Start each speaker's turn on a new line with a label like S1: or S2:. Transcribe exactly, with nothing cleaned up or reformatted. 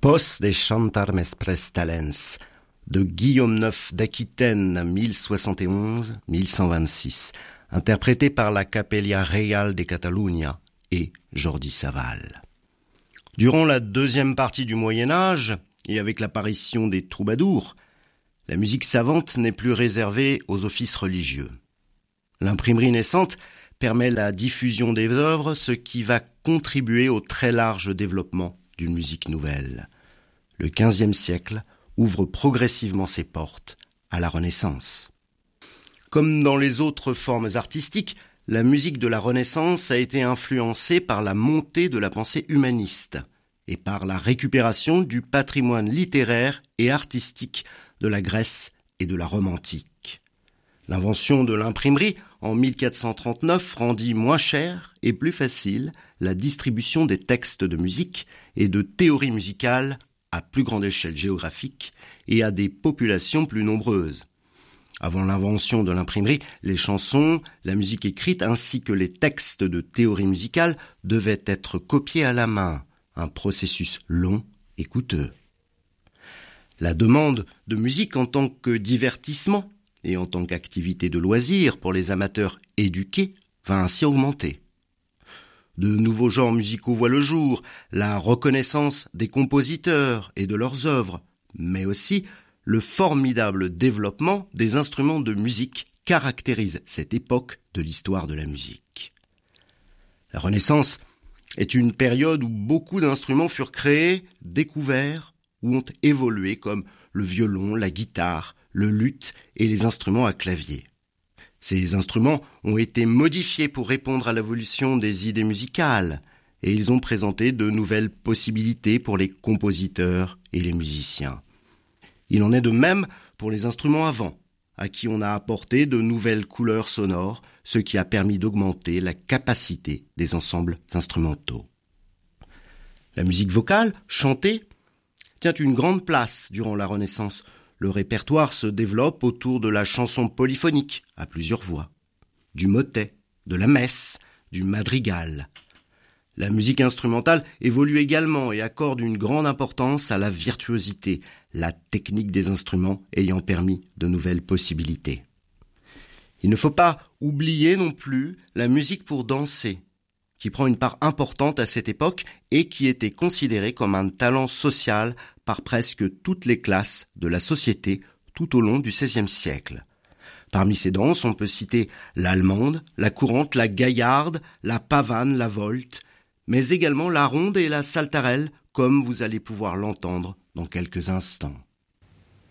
S1: Pos de chantar mes prestalens de Guillaume neuf d'Aquitaine, mille soixante et onze à mille cent vingt-six, interprété par la Capella Reial de Catalunya et Jordi Savall. Durant la deuxième partie du Moyen-Âge, et avec l'apparition des troubadours, la musique savante n'est plus réservée aux offices religieux. L'imprimerie naissante permet la diffusion des œuvres, ce qui va contribuer au très large développement d'une musique nouvelle. Le quinzième siècle ouvre progressivement ses portes à la Renaissance. Comme dans les autres formes artistiques, la musique de la Renaissance a été influencée par la montée de la pensée humaniste et par la récupération du patrimoine littéraire et artistique de la Grèce et de la Rome antique. L'invention de l'imprimerie en mille quatre cent trente-neuf rendit moins chère et plus facile la distribution des textes de musique et de théories musicales à plus grande échelle géographique et à des populations plus nombreuses. Avant l'invention de l'imprimerie, les chansons, la musique écrite ainsi que les textes de théorie musicale devaient être copiés à la main, un processus long et coûteux. La demande de musique en tant que divertissement et en tant qu'activité de loisir pour les amateurs éduqués va ainsi augmenter. De nouveaux genres musicaux voient le jour, la reconnaissance des compositeurs et de leurs œuvres, mais aussi le formidable développement des instruments de musique caractérise cette époque de l'histoire de la musique. La Renaissance est une période où beaucoup d'instruments furent créés, découverts ou ont évolué comme le violon, la guitare, le luth et les instruments à clavier. Ces instruments ont été modifiés pour répondre à l'évolution des idées musicales et ils ont présenté de nouvelles possibilités pour les compositeurs et les musiciens. Il en est de même pour les instruments à vent, à qui on a apporté de nouvelles couleurs sonores, ce qui a permis d'augmenter la capacité des ensembles instrumentaux. La musique vocale, chantée, tient une grande place durant la Renaissance. Le répertoire se développe autour de la chanson polyphonique à plusieurs voix, du motet, de la messe, du madrigal. La musique instrumentale évolue également et accorde une grande importance à la virtuosité, la technique des instruments ayant permis de nouvelles possibilités. Il ne faut pas oublier non plus la musique pour danser, qui prend une part importante à cette époque et qui était considérée comme un talent social par presque toutes les classes de la société tout au long du seizième siècle. Parmi ces danses, on peut citer l'allemande, la courante, la gaillarde, la pavane, la volte, mais également la ronde et la saltarelle, comme vous allez pouvoir l'entendre dans quelques instants.